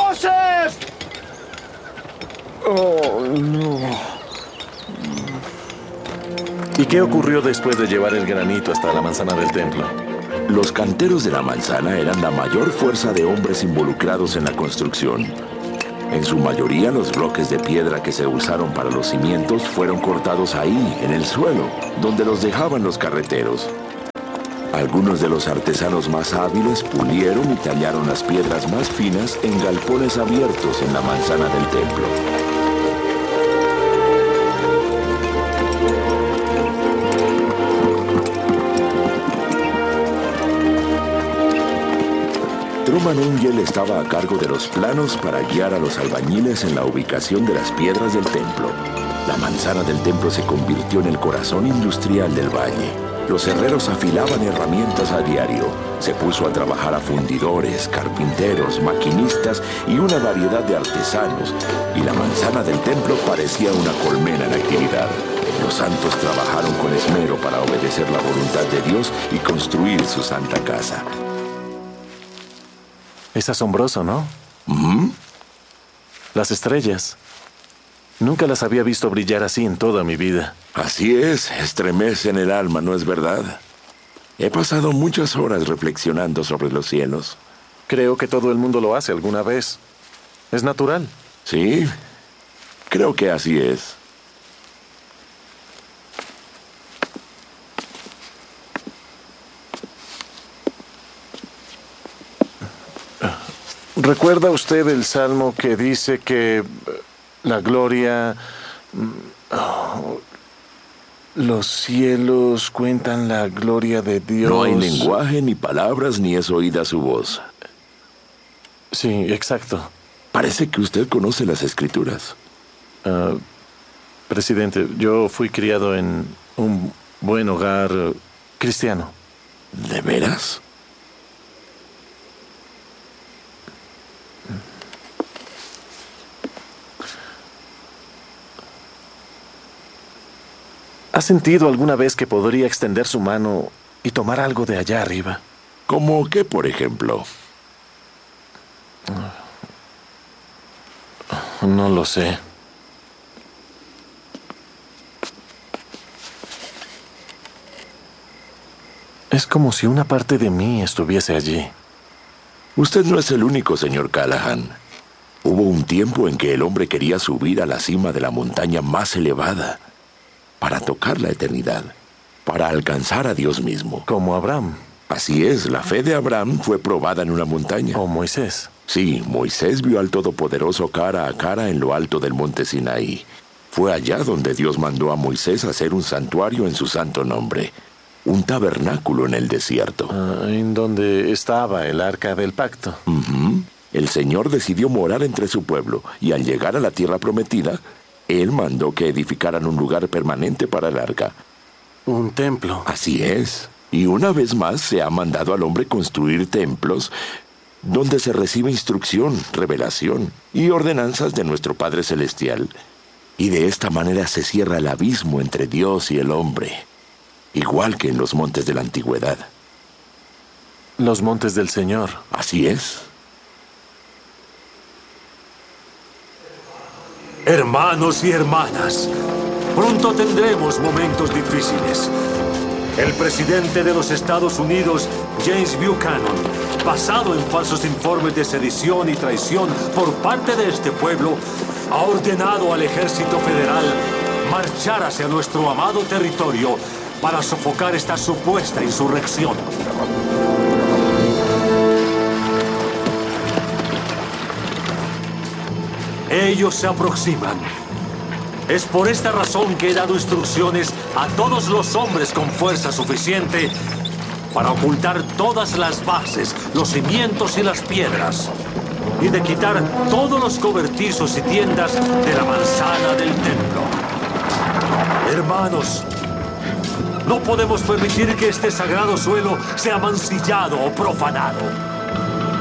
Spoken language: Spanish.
¡Joseph! Oh, no. ¿Y qué ocurrió después de llevar el granito hasta la manzana del templo? Los canteros de la manzana eran la mayor fuerza de hombres involucrados en la construcción. En su mayoría, los bloques de piedra que se usaron para los cimientos fueron cortados ahí, en el suelo, donde los dejaban los carreteros. Algunos de los artesanos más hábiles pulieron y tallaron las piedras más finas en galpones abiertos en la manzana del templo. Truman Ungel estaba a cargo de los planos para guiar a los albañiles en la ubicación de las piedras del templo. La manzana del templo se convirtió en el corazón industrial del valle. Los herreros afilaban herramientas a diario. Se puso a trabajar a fundidores, carpinteros, maquinistas y una variedad de artesanos. Y la manzana del templo parecía una colmena en actividad. Los santos trabajaron con esmero para obedecer la voluntad de Dios y construir su santa casa. Es asombroso, ¿no? ¿Mm? Las estrellas. Nunca las había visto brillar así en toda mi vida. Así es, estremece en el alma, ¿no es verdad? He pasado muchas horas reflexionando sobre los cielos. Creo que todo el mundo lo hace alguna vez. Es natural. Sí, creo que así es. ¿Recuerda usted el salmo que dice que la gloria... los cielos cuentan la gloria de Dios? No hay lenguaje, ni palabras, ni es oída su voz. Sí, exacto. Parece que usted conoce las Escrituras. Presidente, yo fui criado en un buen hogar cristiano. ¿De veras? ¿Ha sentido alguna vez que podría extender su mano y tomar algo de allá arriba? ¿Cómo qué, por ejemplo? No lo sé. Es como si una parte de mí estuviese allí. Usted no es el único, señor Callahan. Hubo un tiempo en que el hombre quería subir a la cima de la montaña más elevada para tocar la eternidad, para alcanzar a Dios mismo. Como Abraham. Así es, la fe de Abraham fue probada en una montaña. O Moisés. Sí, Moisés vio al Todopoderoso cara a cara en lo alto del monte Sinaí. Fue allá donde Dios mandó a Moisés hacer un santuario en su santo nombre, un tabernáculo en el desierto. En donde estaba el arca del pacto. El Señor decidió morar entre su pueblo, y al llegar a la tierra prometida, Él mandó que edificaran un lugar permanente para el arca. Un templo. Así es. Y una vez más se ha mandado al hombre construir templos donde se recibe instrucción, revelación y ordenanzas de nuestro Padre Celestial. Y de esta manera se cierra el abismo entre Dios y el hombre, igual que en los montes de la antigüedad. Los montes del Señor. Así es. Hermanos y hermanas, pronto tendremos momentos difíciles. El presidente de los Estados Unidos, James Buchanan, basado en falsos informes de sedición y traición por parte de este pueblo, ha ordenado al ejército federal marchar hacia nuestro amado territorio para sofocar esta supuesta insurrección. Ellos se aproximan. Es por esta razón que he dado instrucciones a todos los hombres con fuerza suficiente para ocultar todas las bases, los cimientos y las piedras, y de quitar todos los cobertizos y tiendas de la manzana del templo. Hermanos, no podemos permitir que este sagrado suelo sea mancillado o profanado.